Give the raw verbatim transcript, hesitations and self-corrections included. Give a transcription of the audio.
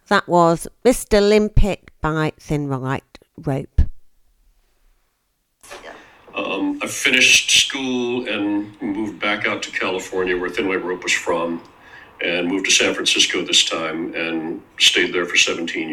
That was Mister Olympic by Thin White Rope. Um, I finished school and moved back out to California, where Thin White Rope was from, and moved to San Francisco this time and stayed there for seventeen years.